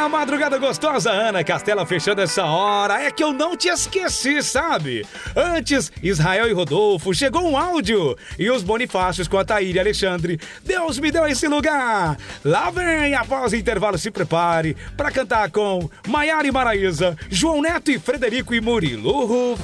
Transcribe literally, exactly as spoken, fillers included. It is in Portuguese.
Minha madrugada gostosa, Ana Castela, fechando essa hora. É que eu não te esqueci, sabe? Antes, Israel e Rodolfo, chegou um áudio. E os Bonifácios com a Taíra e Alexandre. Deus me deu esse lugar. Lá vem, após o intervalo, se prepare pra cantar com Maiara e Maraísa, João Neto e Frederico e Murilo Ruf.